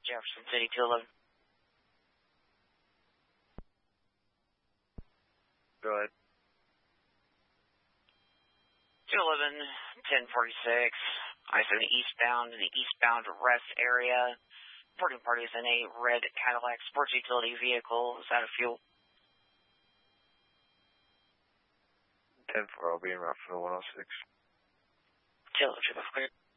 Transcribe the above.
Jefferson City, 211. Go ahead. 211, 1046. I-70 eastbound in the eastbound rest area. Reporting party is in a red Cadillac sports utility vehicle. Is out of fuel? 10-4, I'll be en route for the 106. Taylor, 2 clear.